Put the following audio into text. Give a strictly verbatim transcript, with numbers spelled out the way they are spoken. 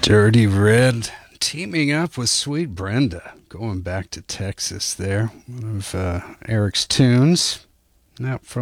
Dirty Red teaming up with Sweet Brenda, going back to Texas there. One of uh, Eric's tunes. Now, from